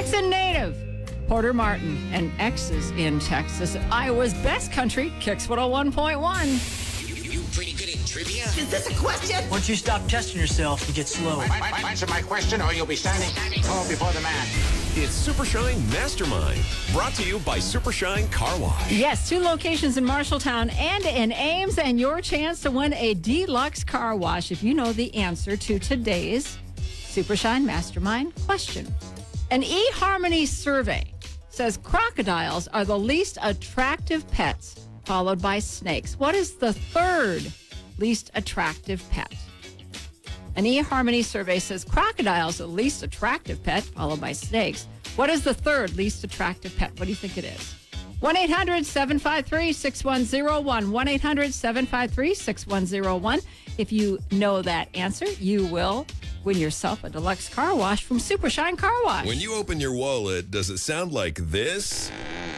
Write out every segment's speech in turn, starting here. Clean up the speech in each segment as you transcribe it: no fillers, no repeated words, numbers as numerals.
Texan native Porter Martin and X's in Texas. Iowa's best country, Kicks 101.1. You pretty good at trivia? Is this a question? Once you stop testing yourself, you get slow. Answer my question or you'll be standing tall before the man. It's Super Shine Mastermind, brought to you by Super Shine Car Wash. Yes, 2 locations in Marshalltown and in Ames, and your chance to win a deluxe car wash if you know the answer to today's Super Shine Mastermind question. An eHarmony survey says crocodiles are the least attractive pets, followed by snakes. What is the third least attractive pet? An eHarmony survey says crocodiles are the least attractive pet, followed by snakes. What is the third least attractive pet? What do you think it is? 1-800-753-6101. 1-800-753-6101. If you know that answer, you will win yourself a deluxe car wash from Super Shine Car Wash. When you open your wallet, does it sound like this?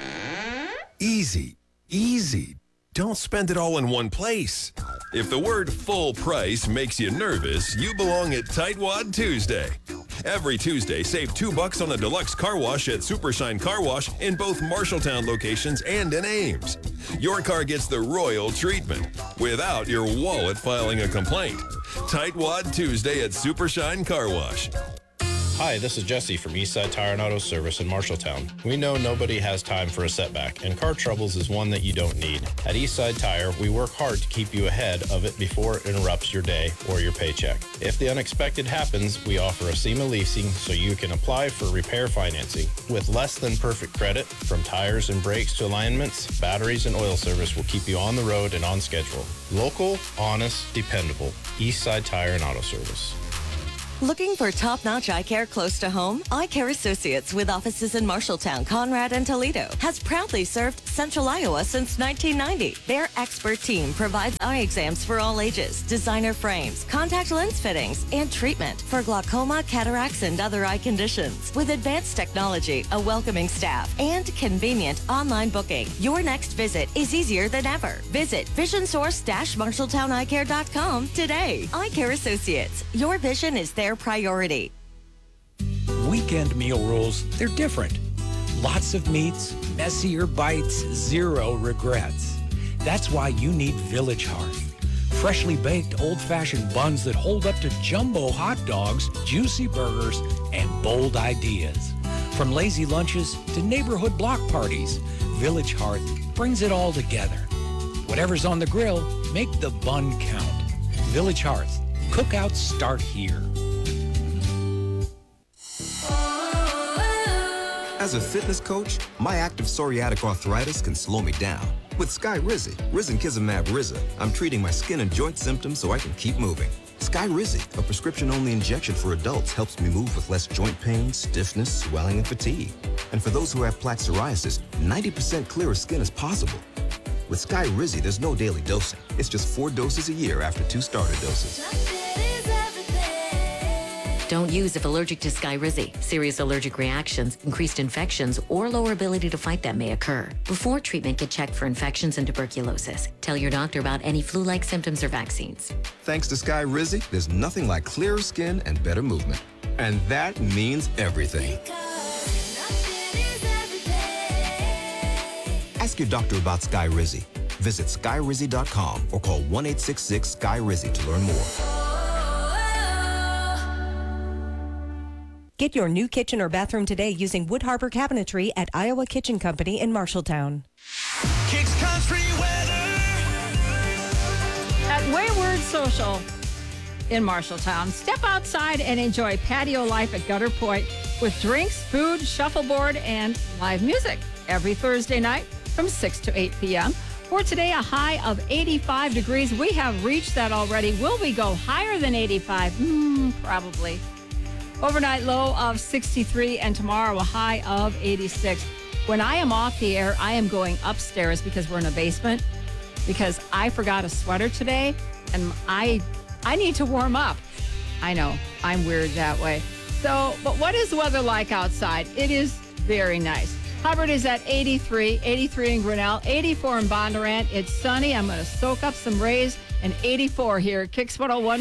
Easy, easy. Don't spend it all in one place. If the word full price makes you nervous, you belong at Tightwad Tuesday. Every Tuesday, save $2 on a deluxe car wash at Super Shine Car Wash in both Marshalltown locations and in Ames. Your car gets the royal treatment without your wallet filing a complaint. Tightwad Tuesday at Super Shine Car Wash. Hi, this is Jesse from Eastside Tire and Auto Service in Marshalltown. We know nobody has time for a setback, and car troubles is one that you don't need. At Eastside Tire, we work hard to keep you ahead of it before it interrupts your day or your paycheck. If the unexpected happens, we offer a SEMA leasing so you can apply for repair financing. With less than perfect credit, from tires and brakes to alignments, batteries and oil service will keep you on the road and on schedule. Local, honest, dependable. Eastside Tire and Auto Service. Looking for top-notch eye care close to home? Eye Care Associates, with offices in Marshalltown, Conrad, and Toledo, has proudly served Central Iowa since 1990. Their expert team provides eye exams for all ages, designer frames, contact lens fittings, and treatment for glaucoma, cataracts, and other eye conditions. With advanced technology, a welcoming staff, and convenient online booking, your next visit is easier than ever. Visit VisionSource-MarshalltownEyeCare.com today. Eye Care Associates, your vision is their priority. Weekend meal rules, they're different. Lots of meats, messier bites, zero regrets. That's why you need Village Hearth. Freshly baked old-fashioned buns that hold up to jumbo hot dogs, juicy burgers, and bold ideas. From lazy lunches to neighborhood block parties, Village Hearth brings it all together. Whatever's on the grill, make the bun count. Village Hearth. Cookouts start here. As a fitness coach, my active psoriatic arthritis can slow me down. With Skyrizi, Risankizumab Riza, I'm treating my skin and joint symptoms so I can keep moving. Skyrizi, a prescription-only injection for adults, helps me move with less joint pain, stiffness, swelling, and fatigue. And for those who have plaque psoriasis, 90% clearer skin is possible. With Skyrizi, there's no daily dosing. It's just 4 doses a year after 2 starter doses. Don't use if allergic to Skyrizi. Serious allergic reactions, increased infections, or lower ability to fight them may occur. Before treatment, get checked for infections and tuberculosis. Tell your doctor about any flu-like symptoms or vaccines. Thanks to Skyrizi, there's nothing like clearer skin and better movement. And that means everything. Ask your doctor about Skyrizi. Visit Skyrizi.com or call 1-866-SKY-RIZI to learn more. Get your new kitchen or bathroom today using Wood Harbor Cabinetry at Iowa Kitchen Company in Marshalltown. Kicks Country Weather. At Wayward Social in Marshalltown, step outside and enjoy patio life at Gutter Point with drinks, food, shuffleboard, and live music every Thursday night from 6 to 8 p.m. For today, a high of 85 degrees. We have reached that already. Will we go higher than 85? Probably. Overnight low of 63, and tomorrow a high of 86. When I am off the air, I am going upstairs because we're in a basement, because I forgot a sweater today, and I need to warm up. I know, I'm weird that way. So, but what is the weather like outside? It is very nice. Hubbard is at 83 in Grinnell, 84 in Bondurant. It's sunny. I'm going to soak up some rays, and 84 here at Kicks 101.